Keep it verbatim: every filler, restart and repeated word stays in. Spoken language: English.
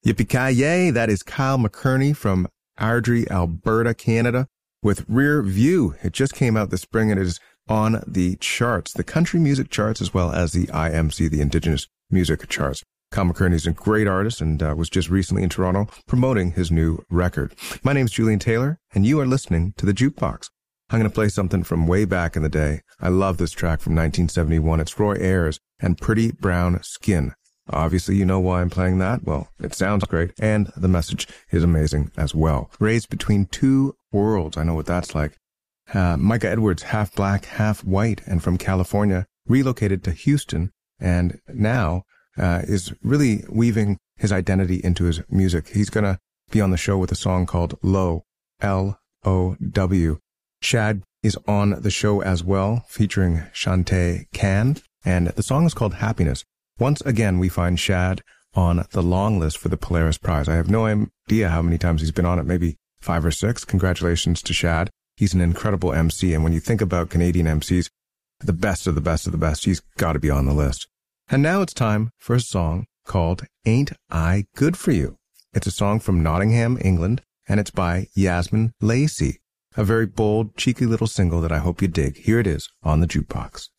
Yippee-ki-yay, that is Kyle McCurney from Ardrey, Alberta, Canada, with Rear View. It just came out this spring and it is on the charts, the country music charts, as well as the I M C, the Indigenous Music Charts. Kyle McCurney is a great artist and uh, was just recently in Toronto promoting his new record. My name's Julian Taylor, and you are listening to The Jukebox. I'm going to play something from way back in the day. I love this track from nineteen seventy-one. It's Roy Ayers and Pretty Brown Skin. Obviously, you know why I'm playing that. Well, it sounds great, and the message is amazing as well. Raised between two worlds. I know what that's like. Uh, Micah Edwards, half black, half white, and from California, relocated to Houston, and now uh, is really weaving his identity into his music. He's going to be on the show with a song called Low, L O W. Shad is on the show as well, featuring Shantae Can, and the song is called Happiness. Once again, we find Shad on the long list for the Polaris Prize. I have no idea how many times he's been on it, maybe five or six. Congratulations to Shad. He's an incredible M C, and when you think about Canadian M Cs, the best of the best of the best, he's got to be on the list. And now it's time for a song called Ain't I Good For You. It's a song from Nottingham, England, and it's by Yasmin Lacey. A very bold, cheeky little single that I hope you dig. Here it is on the Jukebox.